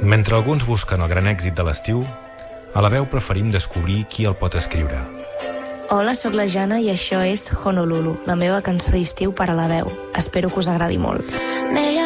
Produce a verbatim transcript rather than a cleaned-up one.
Mentre alguns busquen el gran èxit de l'estiu, a La Veu preferim descobrir qui el pot escriure. Hola, sóc la Jana i això és Honolulu, la meva cançó d'estiu per a La Veu. Espero que us agradi molt.